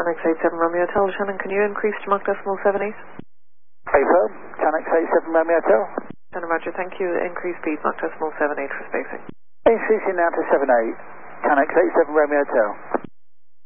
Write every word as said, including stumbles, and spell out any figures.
Canucks eight seven Romeo Hotel. Shannon, can you increase to Mach decimal seven eight? Affirm, Canucks eight seven Romeo Hotel. Shannon, roger, thank you. Increase speed Mach decimal seven eight for spacing. Increasing now to seven eight, Canucks eight seven Romeo Hotel.